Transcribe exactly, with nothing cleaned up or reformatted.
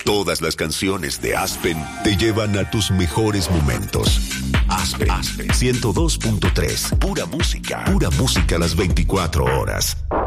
Todas las canciones de Aspen te llevan a tus mejores momentos. Aspen, Aspen ciento dos punto tres. Pura música. Pura música las veinticuatro horas.